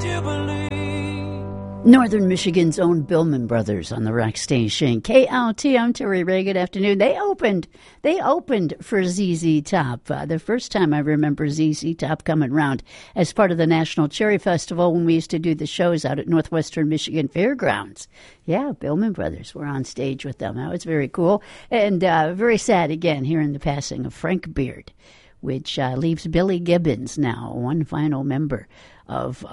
Northern Michigan's own Billman Brothers on the Rock Station. KLT, I'm Terry Ray. Good afternoon. They opened for ZZ Top. The first time I remember ZZ Top coming around as part of the National Cherry Festival when we used to do the shows out at Northwestern Michigan Fairgrounds. Yeah, Billman Brothers were on stage with them. That was very cool. And very sad, again, hearing the passing of Frank Beard, which leaves Billy Gibbons now, one final member of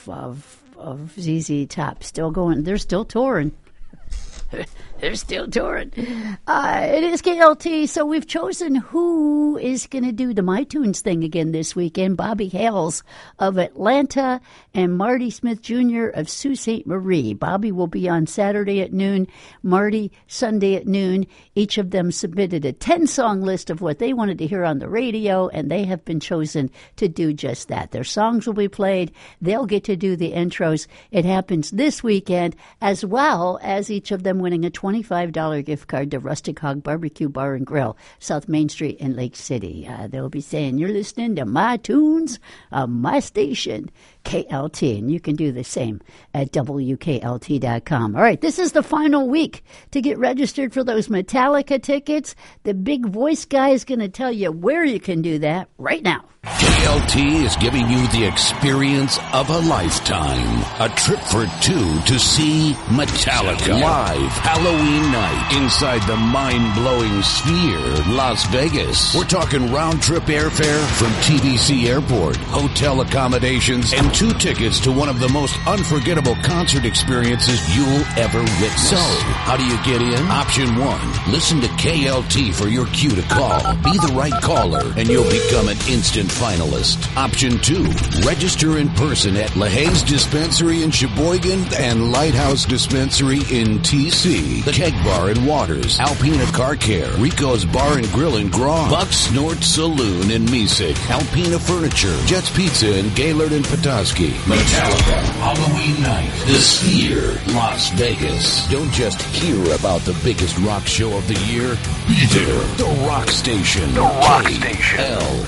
ZZ Top, still going. They're still touring. They're still touring. It is KLT, so we've chosen who is going to do the My Tunes thing again this weekend. Bobby Hales of Atlanta and Marty Smith Jr. of Sault Ste. Marie. Bobby will be on Saturday at noon, Marty Sunday at noon. Each of them submitted a 10-song list of what they wanted to hear on the radio, and they have been chosen to do just that. Their songs will be played. They'll get to do the intros. It happens this weekend, as well as each of them winning a $25 gift card to Rustic Hog Barbecue Bar and Grill, South Main Street in Lake City. They'll be saying, you're listening to My Tunes on my station, KLT, and you can do the same at WKLT.com. All right, this is the final week to get registered for those Metallica tickets. The big voice guy is going to tell you where you can do that right now. KLT is giving you the experience of a lifetime. A trip for two to see Metallica live Halloween night inside the mind-blowing Sphere, Las Vegas. We're talking round-trip airfare from TBC Airport, hotel accommodations, and 2 tickets to one of the most unforgettable concert experiences you'll ever witness. So, how do you get in? Option 1, listen to KLT for your cue to call. Be the right caller, and you'll become an instant finalist. Option 2, register in person at LaHaye's Dispensary in Sheboygan and Lighthouse Dispensary in TC, the Keg Bar in Waters, Alpina Car Care, Rico's Bar and Grill in Grom, Buck Snort Saloon in Mesick, Alpina Furniture, Jets Pizza in Gaylord and Petoskey. Metallica, Halloween night, the Sphere, Las Vegas. Don't just hear about the biggest rock show of the year. Be there. The Rock Station. The Rock Station.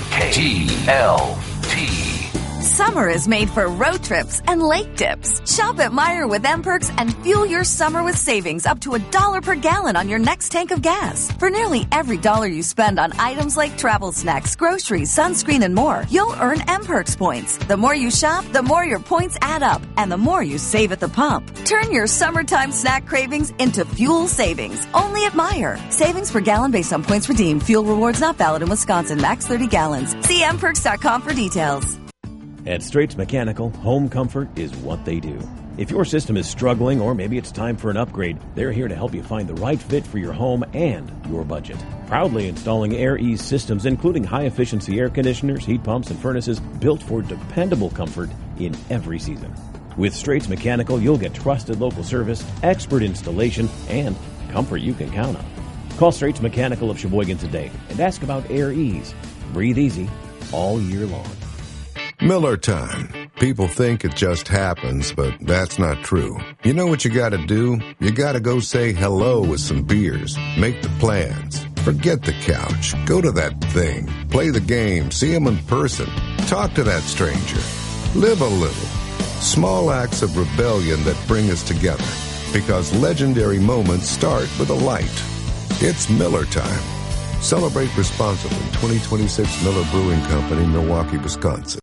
KLT. Summer is made for road trips and lake dips. Shop at Meijer with M-Perks and fuel your summer with savings up to $1 per gallon on your next tank of gas. For nearly every dollar you spend on items like travel snacks, groceries, sunscreen, and more, you'll earn M-Perks points. The more you shop, the more your points add up, and the more you save at the pump. Turn your summertime snack cravings into fuel savings. Only at Meijer. Savings per gallon based on points redeemed. Fuel rewards not valid in Wisconsin. Max 30 gallons. See mperks.com for details. At Straits Mechanical, home comfort is what they do. If your system is struggling or maybe it's time for an upgrade, they're here to help you find the right fit for your home and your budget. Proudly installing Air Ease systems, including high-efficiency air conditioners, heat pumps, and furnaces built for dependable comfort in every season. With Straits Mechanical, you'll get trusted local service, expert installation, and comfort you can count on. Call Straits Mechanical of Sheboygan today and ask about Air Ease. Breathe easy all year long. Miller time. People think it just happens, but that's not true. You know what you gotta do? You gotta go say hello with some beers. Make the plans. Forget the couch. Go to that thing. Play the game. See them in person. Talk to that stranger. Live a little. Small acts of rebellion that bring us together. Because legendary moments start with a light. It's Miller time. Celebrate responsibly. 2026 Miller Brewing Company, Milwaukee, Wisconsin.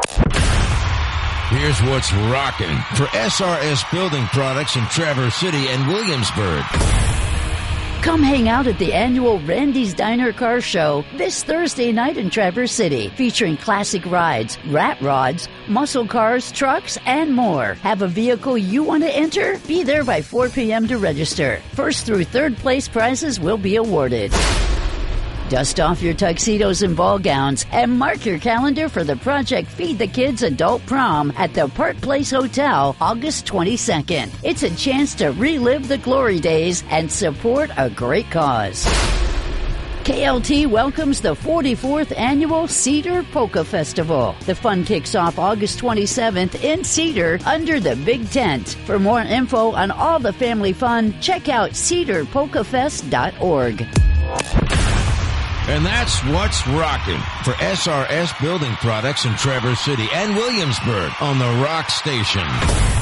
Here's what's rocking for SRS Building Products in Traverse City and Williamsburg. Come hang out at the annual Randy's Diner Car Show this Thursday night in Traverse City, featuring classic rides, rat rods, muscle cars, trucks, and more. Have a vehicle you want to enter? Be there by 4 p.m. to register. First through third place prizes will be awarded. Dust off your tuxedos and ball gowns and mark your calendar for the Project Feed the Kids Adult Prom at the Park Place Hotel, August 22nd. It's a chance to relive the glory days and support a great cause. KLT welcomes the 44th Annual Cedar Polka Festival. The fun kicks off August 27th in Cedar under the Big Tent. For more info on all the family fun, check out cedarpolkafest.org. And that's what's rocking for SRS Building Products in Traverse City and Williamsburg on the Rock Station.